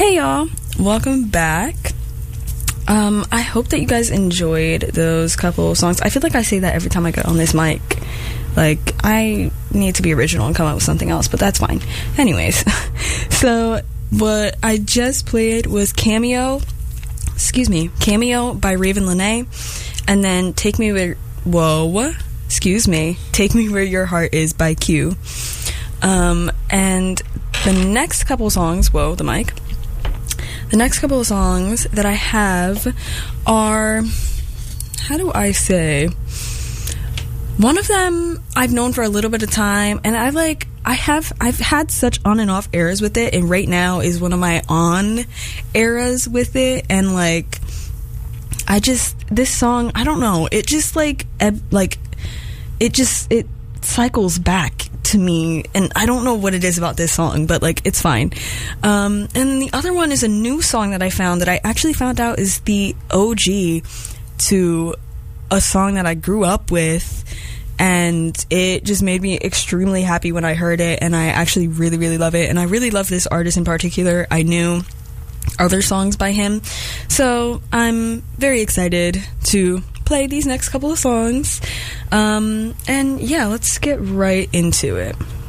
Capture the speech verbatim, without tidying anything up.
Hey y'all, welcome back. Um, I hope that you guys enjoyed those couple of songs. I feel like I say that every time I get on this mic. Like, I need to be original and come up with something else, but that's fine. Anyways, so what I just played was Cameo, excuse me, Cameo by Raven Lenae, and then Take Me Where, whoa, excuse me, Take Me Where Your Heart Is by Q. Um, and the next couple songs, whoa, the mic. The next couple of songs that I have are, how do I say? One of them I've known for a little bit of time, and I like, I have, I've had such on and off eras with it, and right now is one of my on eras with it, and like, I just, this song, I don't know, it just like, eb- like, it just, it cycles back to me, and I don't know what it is about this song, but like, it's fine. Um, and the other one is a new song that I found that I actually found out is the O G to a song that I grew up with, and it just made me extremely happy when I heard it, and I actually really, really love it, and I really love this artist in particular. I knew other songs by him, so I'm very excited to play these next couple of songs. Um, and yeah, let's get right into it.